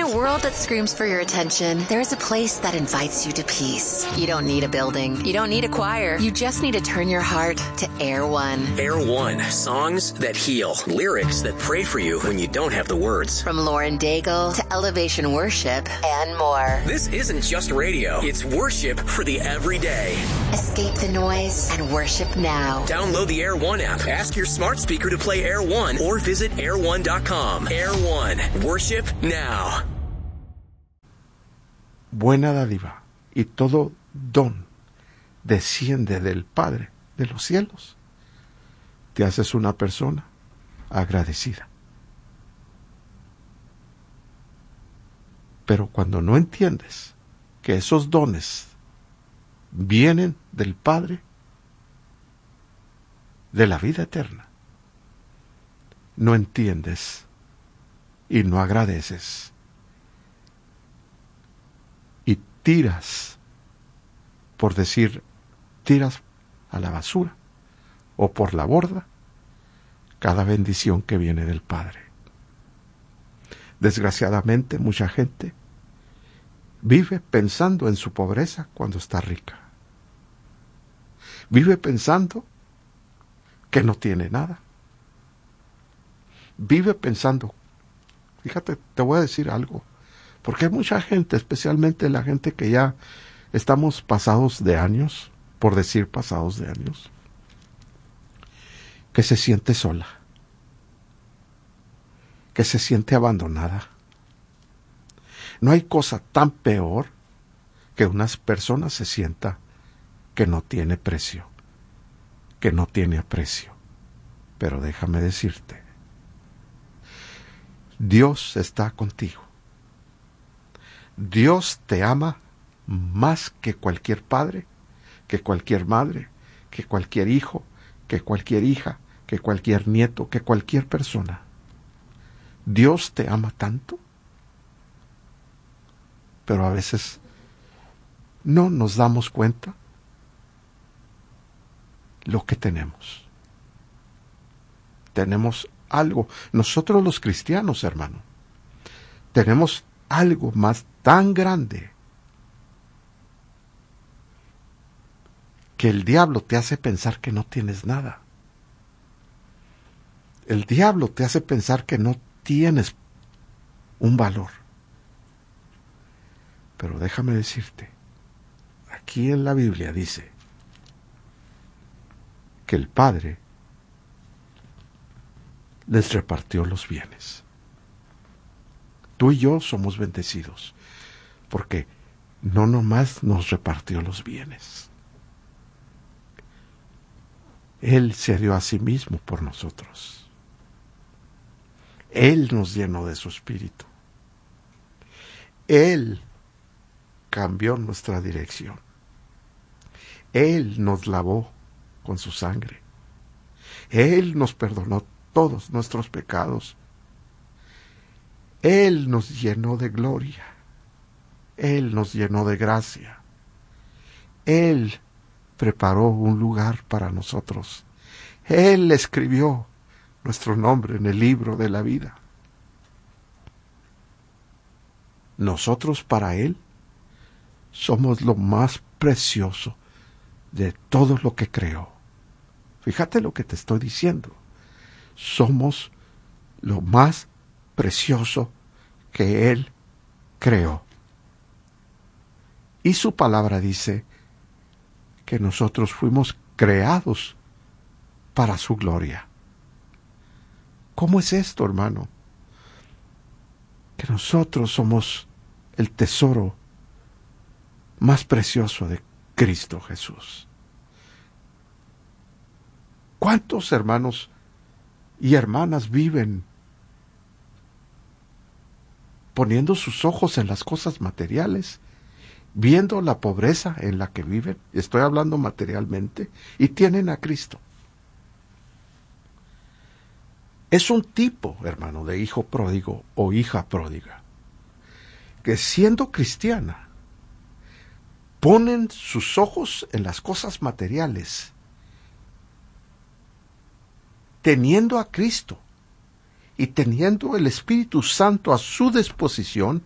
a world that screams for your attention, there is a place that invites you to peace. You don't need a building. You don't need a choir. You just need to turn your heart to Air One. Air One. Songs that heal. Lyrics that pray for you when you don't have the words. From Lauren Daigle to Elevation Worship and more. This isn't just radio. It's worship for the everyday. Escape the noise and worship now. Download the Air One app. Ask your smart speaker to play Air One or visit air1.com. Air One. Worship now. Buena dádiva y todo don desciende del Padre de los cielos. Te haces una persona agradecida. Pero cuando no entiendes que esos dones vienen del Padre de la vida eterna, no entiendes y no agradeces y tiras, por decir, tiras a la basura o por la borda cada bendición que viene del Padre. Desgraciadamente, mucha gente vive pensando en su pobreza cuando está rica. Vive pensando que no tiene nada. Vive pensando, fíjate, te voy a decir algo, porque hay mucha gente, especialmente la gente que ya estamos pasados de años, por decir pasados de años, que se siente sola, que se siente abandonada. No hay cosa tan peor que una persona se sienta que no tiene precio, que no tiene aprecio. Pero déjame decirte, Dios está contigo. Dios te ama más que cualquier padre, que cualquier madre, que cualquier hijo, que cualquier hija, que cualquier nieto, que cualquier persona. Dios te ama tanto, pero a veces no nos damos cuenta lo que tenemos. Tenemos algo. Nosotros los cristianos, hermano, tenemos algo más tan grande que el diablo te hace pensar que no tienes nada. El diablo te hace pensar que no tienes un valor. Pero déjame decirte, aquí en la Biblia dice que el Padre les repartió los bienes. Tú y yo somos bendecidos, porque no nomás nos repartió los bienes. Él se dio a sí mismo por nosotros. Él nos llenó de su espíritu. Él cambió nuestra dirección. Él nos lavó con su sangre. Él nos perdonó todos nuestros pecados. Él nos llenó de gloria. Él nos llenó de gracia. Él preparó un lugar para nosotros. Él escribió nuestro nombre en el libro de la vida. Nosotros para Él somos lo más precioso de todo lo que creó. Fíjate lo que te estoy diciendo. Somos lo más precioso que Él creó. Y su palabra dice que nosotros fuimos creados para su gloria. ¿Cómo es esto, hermano? Que nosotros somos el tesoro más precioso de Cristo Jesús. ¿Cuántos hermanos y hermanas viven poniendo sus ojos en las cosas materiales, viendo la pobreza en la que viven? Estoy hablando materialmente, y tienen a Cristo. Es un tipo, hermano, de hijo pródigo o hija pródiga, que siendo cristiana, ponen sus ojos en las cosas materiales, teniendo a Cristo y teniendo el Espíritu Santo a su disposición,